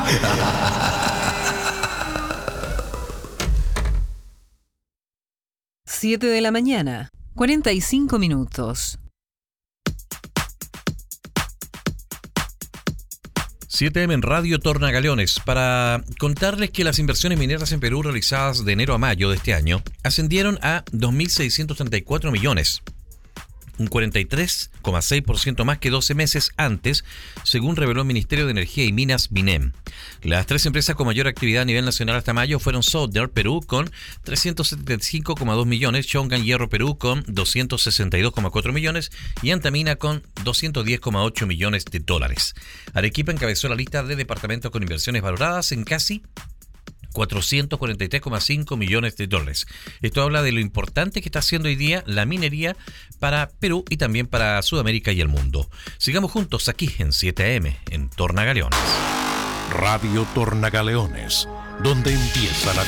Siete de la mañana, 45 minutos. 7M en Radio Tornagaleones, para contarles que las inversiones mineras en Perú realizadas de enero a mayo de este año ascendieron a 2.634 millones, un 43,6% más que 12 meses antes, según reveló el Ministerio de Energía y Minas, MINEM. Las tres empresas con mayor actividad a nivel nacional hasta mayo fueron Southern Perú con 375,2 millones, Chongan Hierro Perú con 262,4 millones y Antamina con 210,8 millones de dólares. Arequipa encabezó la lista de departamentos con inversiones valoradas en casi 443,5 millones de dólares. Esto habla de lo importante que está haciendo hoy día la minería para Perú y también para Sudamérica y el mundo. Sigamos juntos aquí en 7am en Tornagaleones. Radio Tornagaleones, donde empieza la